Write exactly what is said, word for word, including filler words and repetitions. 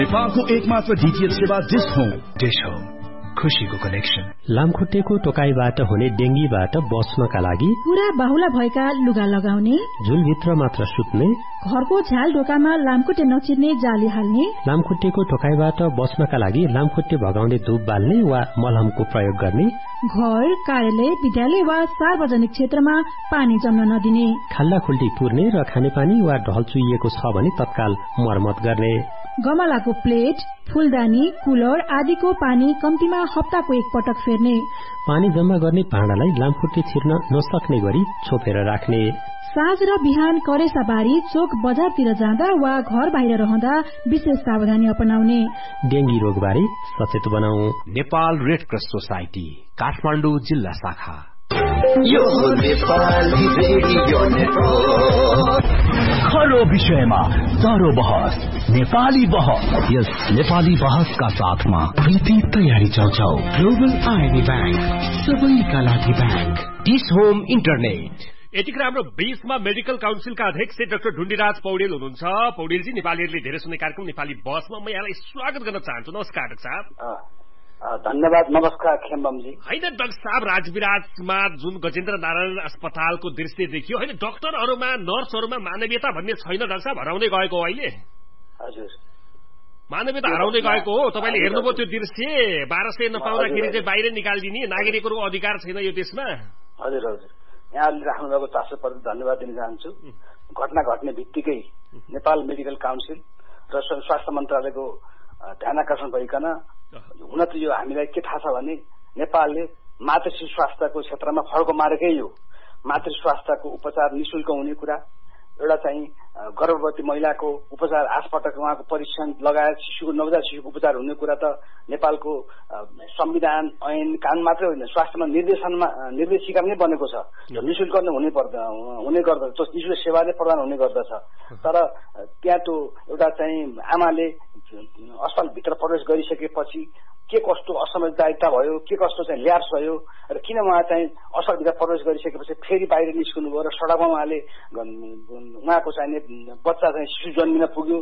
नेपालको एकमात्र डीटीएच सेवा डिश होम। डिश होम, खुशीको कनेक्सन। लामखुट्टेको टोकाइबाट हुने डेंगीबाट बच्नका लागि पूरा बाहुला भएका लुगा लगाउने, झुलभित्र मात्र सुत्ने, घरको झ्याल ढोकामा लामखुट्टे नचिर्ने जाली हाल्ने, लामखुट्टेको टोकाइबाट बच्नका लागि लामखुट्टे भगाउने धूप बाल्ने वा मलहमको प्रयोग गर्ने, घर, कार्यालय, विद्यालय वा सार्वजनिक क्षेत्रमा पानी जम्न नदिने, खाल्डा खुल्टी पुर्ने र खानेपानी वा ढल चुइएको छ भने तत्काल मर्मत गर्ने, गमलाको प्लेट, फूलदानी, कुलर आदिको पानी कम्तीमा हप्ताको एक पटक फेर्ने, पानी जम्मा गर्ने भाँडालाई लामखुट्टे छिर्न नसक्ने गरी छोपेर राख्ने, साँझ र बिहान करेसा बारी चोक बजारतिर जाँदा वा घर बाहिर रहँदा विशेष सावधानी अपनाउने। डेंगी रोगबारे सचेत बनाऊ। Nepal red cross society Kathmandu जिल्ला शाखा। यो नेपाली रेडियो नेटवर्क, खरो विषयमा चारो बहस, नेपाली बहस। यस नेपाली बहसका साथमा प्रीति तयारी चौचौ, ग्लोबल आईडी बैंक, सबैका लागि बैंक, डिश होम इन्टरनेट। यतिखेर हाम्रो बीचमा मेडिकल काउन्सिलका अध्यक्ष डाक्टर ढुण्डीराज पौडेल हुनुहुन्छ। पौडेलजी, नेपालीहरूले धेरै सुन्ने कार्यक्रम नेपाली बसमा म यहाँलाई स्वागत गर्न चाहन्छु। नमस्कार डाक्टर साहब। धन्यवाद। नमस्कार खेम्बमजी। होइन डाक्टर साहब, राजविराजमा जुन गजेन्द्र नारायण अस्पतालको दृश्य देखियो, होइन डाक्टरहरूमा नर्सहरूमा मानवीयता भन्ने छैन डाक्टर साहब, हराउँदै गएको हो अहिले। हजुर, मानवीयता हराउँदै गएको हो। तपाईँले हेर्नुभयो त्यो दृश्य, बाह्र सय नपाउँदाखेरि चाहिँ बाहिर निकालिदिने, नागरिकहरूको अधिकार छैन यो देशमा। हजुर हजुर, यहाँले राख्नुभएको चासोप्रति धन्यवाद दिन चाहन्छु। घटना घट्ने बित्तिकै नेपाल मेडिकल काउन्सिल र स्वास्थ्य मन्त्रालयको ध्यान आकर्षण भइकन, हुन त यो हामीलाई के थाहा छ भने नेपालले मातृ स्वास्थ्यको क्षेत्रमा फड्को मारेकै हो। मातृ स्वास्थ्यको उपचार निशुल्क हुने कुरा, एउटा चाहिँ गर्भवती महिलाको उपचार आठपटक उहाँको परीक्षण लगायत शिशुको नवजात शिशुको उपचार हुने कुरा त नेपालको संविधान ऐन कानून मात्रै होइन, स्वास्थ्यमा निर्देशनमा निर्देशिका पनि बनेको छ। निशुल्क हुने पर्दा हुने गर्दछ, निशुल्क सेवा नै प्रदान हुने गर्दछ। तर त्यहाँ त्यो एउटा चाहिँ आमाले अस्पतालभित्र प्रवेश गरिसकेपछि के कस्तो असमझदारिता भयो, के कस्तो चाहिँ ल्याप्स भयो र किन उहाँ चाहिँ अस्पतालभित्र प्रवेश गरिसकेपछि फेरि बाहिर निस्कनु भयो र सडकमा उहाँले उहाँको चाहिने बच्चा चाहिँ शिशु जन्मिन पुग्यो